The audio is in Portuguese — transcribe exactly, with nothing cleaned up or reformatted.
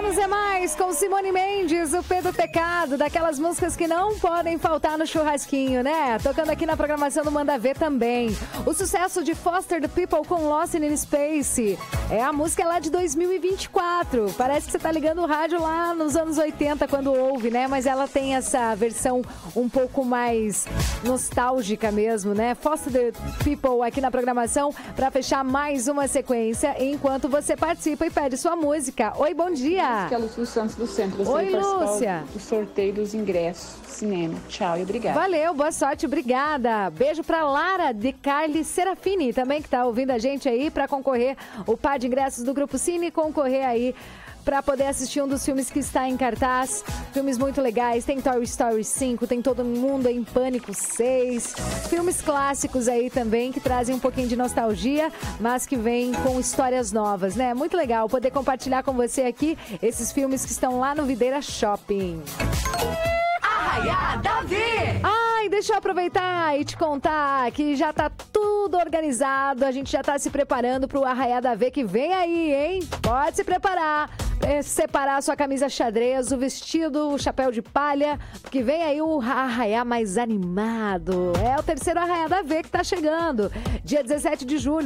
Menos é Mais, com Simone Mendes, o Pedro Pecado, daquelas músicas que não podem faltar no churrasquinho, né? Tocando aqui na programação do Manda Ver também. O sucesso de Foster the People com Lost in Space. É a música lá de dois mil e vinte e quatro. Parece que você tá ligando o rádio lá nos anos oitenta, quando ouve, né? Mas ela tem essa versão um pouco mais nostálgica mesmo, né? Foster the People aqui na programação para fechar mais uma sequência, enquanto você participa e pede sua música. Oi, bom dia. Aqui é a Lúcia Santos do Centro. Gostaria Oi, Lúcia. do sorteio dos ingressos do cinema. Tchau e obrigada. Valeu, boa sorte, obrigada. Beijo pra Lara de Carli Serafini, também que tá ouvindo a gente aí, para concorrer o par de ingressos do Grupo Cine, concorrer aí para poder assistir um dos filmes que está em cartaz. Filmes muito legais, tem Toy Story cinco, tem Todo Mundo em Pânico seis, filmes clássicos aí também que trazem um pouquinho de nostalgia, mas que vêm com histórias novas, né? Muito legal poder compartilhar com você aqui esses filmes que estão lá no Videira Shopping. Arraiada V! Ai, deixa eu aproveitar e te contar que já tá tudo organizado, a gente já tá se preparando pro Arraiada V que vem aí, hein? Pode se preparar. É, separar a sua camisa xadrez, o vestido, o chapéu de palha, porque vem aí o arraiá mais animado. É o terceiro Arraiada V que tá chegando, dia dezessete de julho.